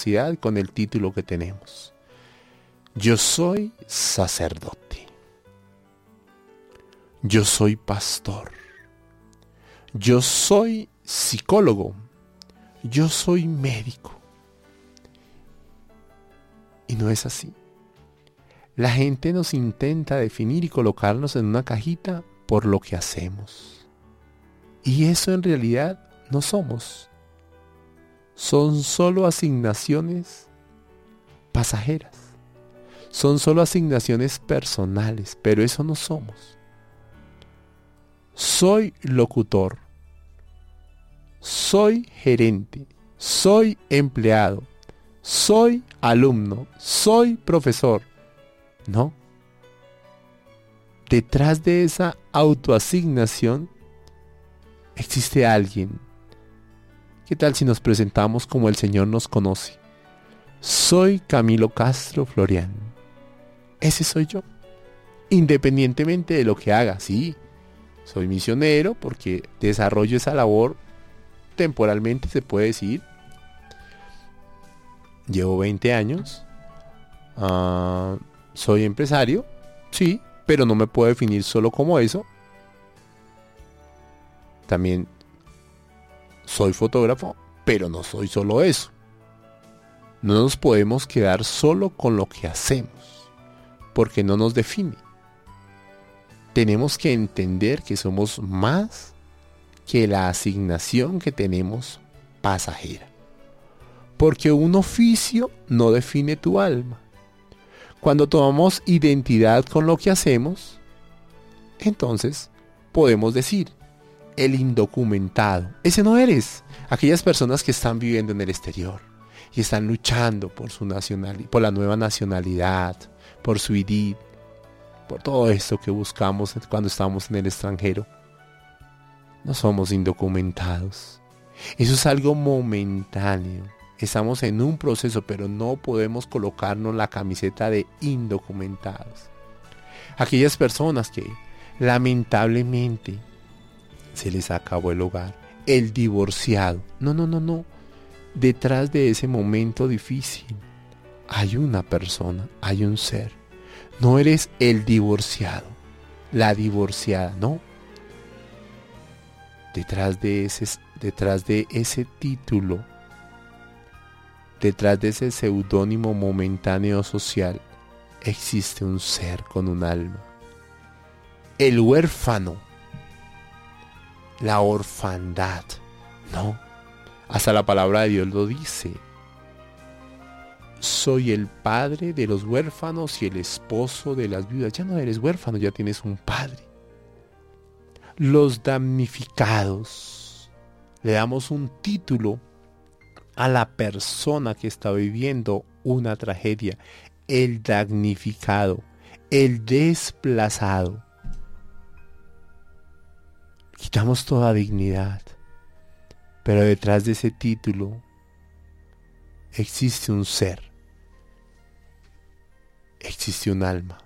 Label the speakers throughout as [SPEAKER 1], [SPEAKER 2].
[SPEAKER 1] sociedad con el título que tenemos. Yo soy sacerdote. Yo soy pastor. Yo soy psicólogo. Yo soy médico. Y no es así. La gente nos intenta definir y colocarnos en una cajita por lo que hacemos. Y eso en realidad no somos. Son solo asignaciones pasajeras. Son solo asignaciones personales, pero eso no somos. Soy locutor. Soy gerente. Soy empleado. Soy alumno. Soy profesor. No. Detrás de esa autoasignación existe alguien. ¿Qué tal si nos presentamos como el Señor nos conoce? Soy Camilo Castro Florián. Ese soy yo. Independientemente de lo que haga, sí. Soy misionero porque desarrollo esa labor temporalmente, se puede decir. Llevo 20 años. Soy empresario, sí, pero no me puedo definir solo como eso. También soy fotógrafo, pero no soy solo eso. No nos podemos quedar solo con lo que hacemos, porque no nos define. Tenemos que entender que somos más que la asignación que tenemos pasajera. Porque un oficio no define tu alma. Cuando tomamos identidad con lo que hacemos, entonces podemos decir, el indocumentado, ese no eres. Aquellas personas que están viviendo en el exterior y están luchando por su nacionalidad, por la nueva nacionalidad, por su ID, por todo esto que buscamos cuando estamos en el extranjero. No somos indocumentados. Eso es algo momentáneo. Estamos en un proceso, pero no podemos colocarnos la camiseta de indocumentados. Aquellas personas que lamentablemente se les acabó el hogar, el divorciado. No. Detrás de ese momento difícil hay una persona, hay un ser. No eres el divorciado, la divorciada, no. Detrás de ese título, detrás de ese seudónimo momentáneo social, existe un ser con un alma. El huérfano, la orfandad, no. Hasta la palabra de Dios lo dice. Soy el padre de los huérfanos y el esposo de las viudas. Ya no eres huérfano, ya tienes un padre. Los damnificados. Le damos un título a la persona que está viviendo una tragedia. El damnificado, el desplazado. Quitamos toda dignidad. Pero detrás de ese título existe un ser. Existe un alma.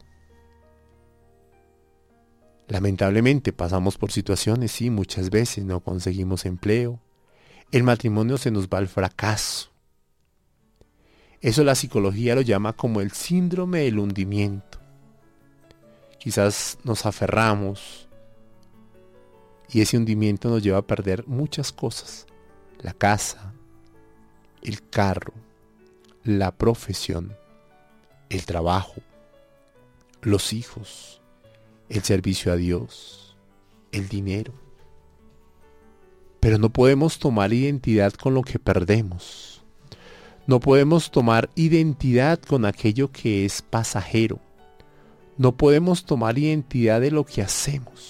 [SPEAKER 1] Lamentablemente pasamos por situaciones, sí, muchas veces no conseguimos empleo. El matrimonio se nos va al fracaso. Eso la psicología lo llama como el síndrome del hundimiento. Quizás nos aferramos y ese hundimiento nos lleva a perder muchas cosas. La casa, el carro, la profesión, el trabajo, los hijos, el servicio a Dios, el dinero. Pero no podemos tomar identidad con lo que perdemos. No podemos tomar identidad con aquello que es pasajero. No podemos tomar identidad de lo que hacemos.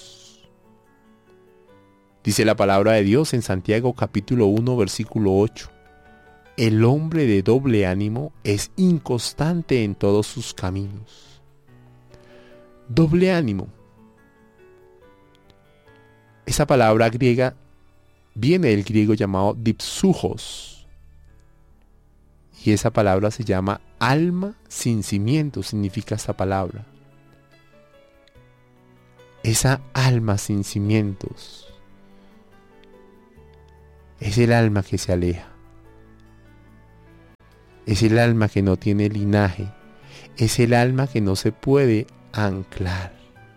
[SPEAKER 1] Dice la palabra de Dios en Santiago capítulo 1 versículo 8. El hombre de doble ánimo es inconstante en todos sus caminos. Doble ánimo. Esa palabra griega viene del griego llamado dipsujos. Y esa palabra se llama alma sin cimiento, significa esa palabra. Esa alma sin cimientos es el alma que se aleja. Es el alma que no tiene linaje. Es el alma que no se puede anclar.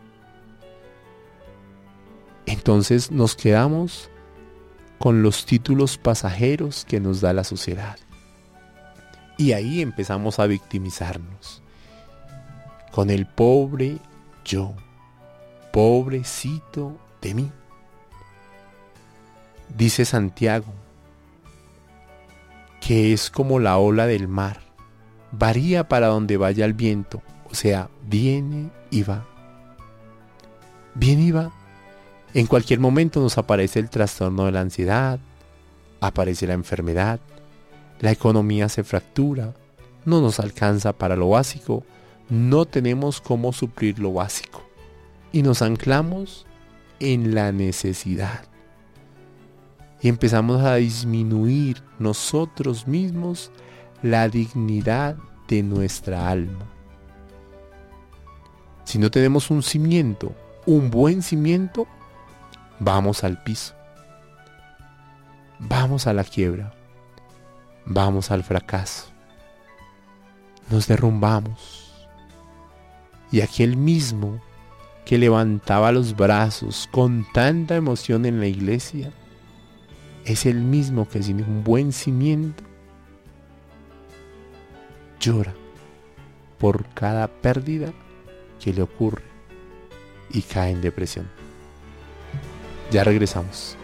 [SPEAKER 1] Entonces nos quedamos con los títulos pasajeros que nos da la sociedad. Y ahí empezamos a victimizarnos. Con el pobre yo. Pobrecito de mí. Dice Santiago que es como la ola del mar. Varía para donde vaya el viento. O sea, viene y va. Viene y va. En cualquier momento nos aparece el trastorno de la ansiedad. Aparece la enfermedad. La economía se fractura. No nos alcanza para lo básico. No tenemos cómo suplir lo básico. Y nos anclamos en la necesidad. Y empezamos a disminuir nosotros mismos la dignidad de nuestra alma. Si no tenemos un cimiento, un buen cimiento, vamos al piso. Vamos a la quiebra. Vamos al fracaso. Nos derrumbamos. Y aquel mismo que levantaba los brazos con tanta emoción en la iglesia, es el mismo que sin un buen cimiento llora por cada pérdida que le ocurre y cae en depresión. Ya regresamos.